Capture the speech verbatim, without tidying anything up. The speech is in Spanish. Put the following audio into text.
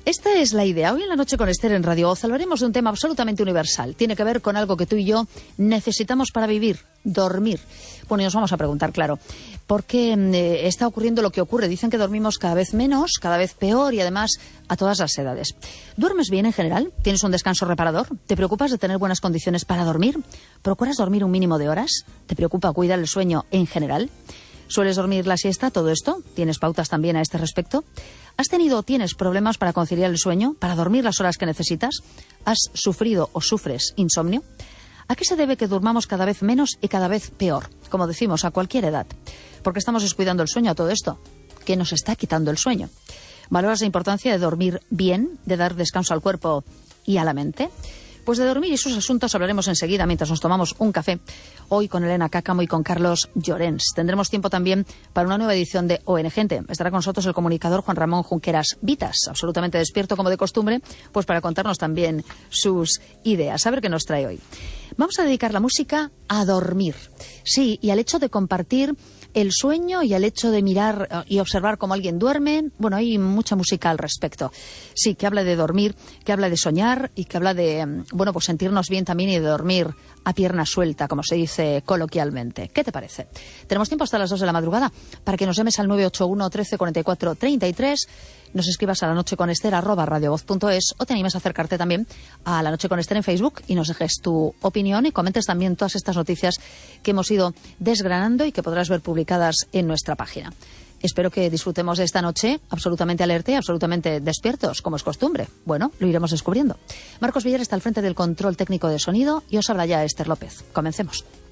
Esta es la idea. Hoy en la noche con Esther en Radio Voz hablaremos de un tema absolutamente universal. Tiene que ver con algo que tú y yo necesitamos para vivir, dormir. Bueno, y nos vamos a preguntar, claro, ¿por qué eh, está ocurriendo lo que ocurre? Dicen que dormimos cada vez menos, cada vez peor y además a todas las edades. ¿Duermes bien en general? ¿Tienes un descanso reparador? ¿Te preocupas de tener buenas condiciones para dormir? ¿Procuras dormir un mínimo de horas? ¿Te preocupa cuidar el sueño en general? ¿Sueles dormir la siesta? ¿Todo esto? ¿Tienes pautas también a este respecto? ¿Has tenido o tienes problemas para conciliar el sueño, para dormir las horas que necesitas? ¿Has sufrido o sufres insomnio? ¿A qué se debe que durmamos cada vez menos y cada vez peor? Como decimos, a cualquier edad. ¿Por qué estamos descuidando el sueño a todo esto? ¿Qué nos está quitando el sueño? ¿Valoras la importancia de dormir bien, de dar descanso al cuerpo y a la mente? Pues de dormir y sus asuntos hablaremos enseguida mientras nos tomamos un café. Hoy con Elena Cáccamo y con Carlos Llorens. Tendremos tiempo también para una nueva edición de O N Gente. Estará con nosotros el comunicador Juan Ramón Junqueras Vitas, absolutamente despierto como de costumbre, pues para contarnos también sus ideas. A ver qué nos trae hoy. Vamos a dedicar la música a dormir. Sí, y al hecho de compartir el sueño y al hecho de mirar y observar cómo alguien duerme. Bueno, hay mucha música al respecto. Sí, que habla de dormir, que habla de soñar y que habla de, bueno, pues sentirnos bien también y de dormir a pierna suelta, como se dice coloquialmente. ¿Qué te parece? Tenemos tiempo hasta las dos de la madrugada para que nos llames al nueve ocho uno, trece, cuarenta y cuatro, treinta y tres, nos escribas a la noche con Esther arroba radiovoz punto es o te animes a acercarte también a La Noche con Esther en Facebook y nos dejes tu opinión y comentes también todas estas noticias que hemos ido desgranando y que podrás ver publicadas en nuestra página. Espero que disfrutemos de esta noche absolutamente alerta y absolutamente despiertos, como es costumbre. Bueno, lo iremos descubriendo. Marcos Villar está al frente del control técnico de sonido y os habla ya Esther López. Comencemos.